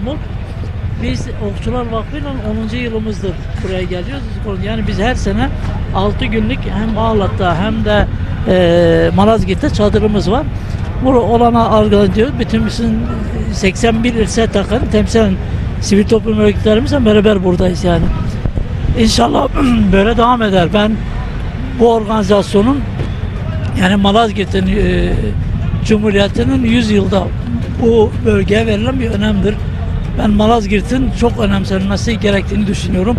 İstanbul. Biz Okçular Vakfı'yla 10. yılımızdır buraya geliyoruz. Yani biz her sene 6 günlük hem Ağlat'ta hem de Malazgirt'te çadırımız var. Bu olana organize bütün 81 ilçe takım temsilen sivil toplum örgütlerimizle beraber buradayız yani. İnşallah böyle devam eder. Ben bu organizasyonun yani Malazgirt'in Cumhuriyeti'nin 100 yılda bu bölgeye verilen bir önemdir. Ben Malazgirt'in çok önemsenmesi gerektiğini düşünüyorum.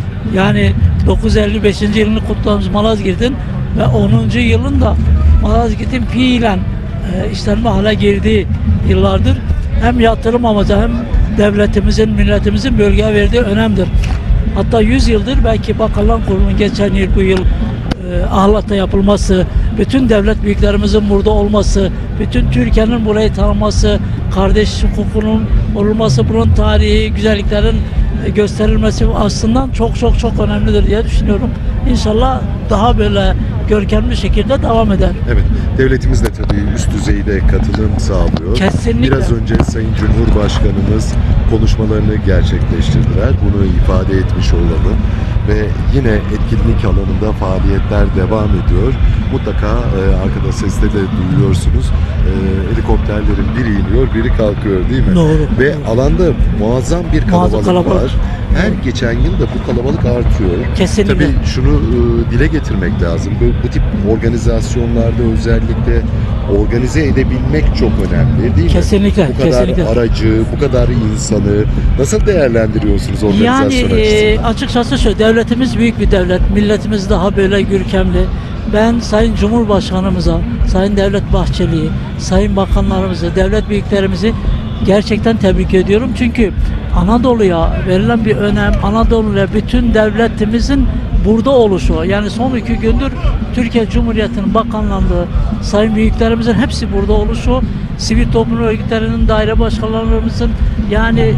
Yani 955. yılını kutladığımız Malazgirt'in ve 10. yılında Malazgirt'in fiilen işlenme hale girdiği yıllardır. Hem yatırım amacı hem devletimizin, milletimizin bölgeye verdiği önemdir. Hatta 100 yıldır belki Bakanlar Kurulu'nun geçen yıl bu yıl Ahlat'ta yapılması, bütün devlet büyüklerimizin burada olması, bütün Türkiye'nin burayı tanıması, kardeş hukukunun olması, bunun tarihi, güzelliklerin gösterilmesi aslında çok önemlidir diye düşünüyorum. İnşallah daha böyle görkemli şekilde devam eder. Evet, devletimiz de tabii üst düzeyde katılım sağlıyor. Kesinlikle. Biraz önce Sayın Cumhurbaşkanımız konuşmalarını gerçekleştirdiler. Bunu ifade etmiş olalım. Ve yine etkinlik alanında faaliyetler devam ediyor. Mutlaka arkada seste de duyuyorsunuz. Helikopterlerin biri iniyor, biri kalkıyor değil mi? Doğru. Ve alanda muazzam bir kalabalık var. Her geçen yıl da bu kalabalık artıyor. Kesinlikle. Tabii şunu dile getirmek lazım. Bu tip organizasyonlarda özellikle organize edebilmek çok önemli değil mi? Kesinlikle. Bu kadar aracı, bu kadar insanı nasıl değerlendiriyorsunuz organizasyon açısından? Açıkçası şu, devletimiz büyük bir devlet. Milletimiz daha böyle görkemli. Ben Sayın Cumhurbaşkanımıza, Sayın Devlet Bahçeli'yi, Sayın Bakanlarımızı, devlet büyüklerimizi gerçekten tebrik ediyorum. Çünkü Anadolu'ya verilen bir önem, Anadolu'ya bütün devletimizin burada oluşu. Yani son 2 gündür Türkiye Cumhuriyeti'nin bakanlığı, sayın büyüklerimizin hepsi burada oluşu, sivil toplum örgütlerinin, daire başkanlarımızın yani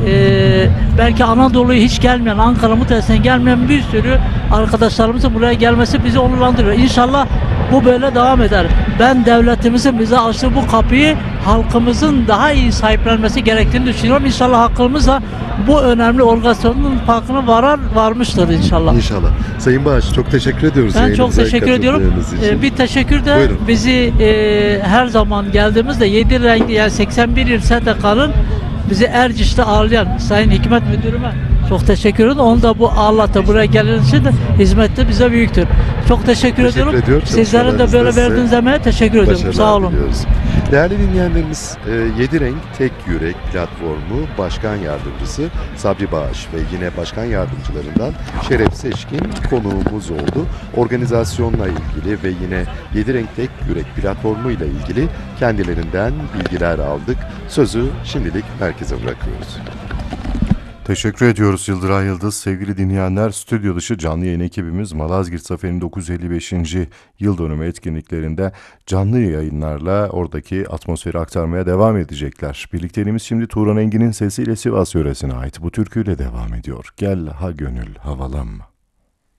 belki Anadolu'ya hiç gelmeyen, Ankara Mutesi'ne gelmeyen bir sürü arkadaşlarımızın buraya gelmesi bizi onurlandırıyor. İnşallah bu böyle devam eder. Ben devletimizin bize açtığı bu kapıyı halkımızın daha iyi sahiplenmesi gerektiğini düşünüyorum. İnşallah halkımız da bu önemli organizasyonun farkına varmıştır inşallah. İnşallah. Sayın Bağış, çok teşekkür ediyoruz. Ben çok teşekkür ediyorum. Bir teşekkür de Buyurun. bizi her zaman geldiğimizde 7 renkli yani 81 il STK'nın bizi Erciş'te ağırlayan Sayın Hikmet Müdürüme çok teşekkür ediyorum. Onu da bu Ağlat'a buraya geldiğiniz için de hizmette bize büyüktür. Çok teşekkür ediyorum. Sizlerin de böyle verdiğiniz emeğe teşekkür ediyorum. Sağ olun. Diliyoruz. Değerli dinleyenlerimiz, 7 Renk Tek Yürek platformu Başkan Yardımcısı Sabri Bağış ve yine Başkan Yardımcılarından Şeref Seçkin konuğumuz oldu. Organizasyonla ilgili ve yine 7 Renk Tek Yürek platformu ile ilgili kendilerinden bilgiler aldık. Sözü şimdilik merkeze bırakıyoruz. Teşekkür ediyoruz Yıldıray Yıldız. Sevgili dinleyenler, stüdyo dışı canlı yayın ekibimiz Malazgirt Zaferi'nin 955. yıl dönümü etkinliklerinde canlı yayınlarla oradaki atmosferi aktarmaya devam edecekler. Birlikteliğimiz şimdi Turan Engin'in sesiyle Sivas yöresine ait bu türküyle devam ediyor. Gel ha gönül havalanma.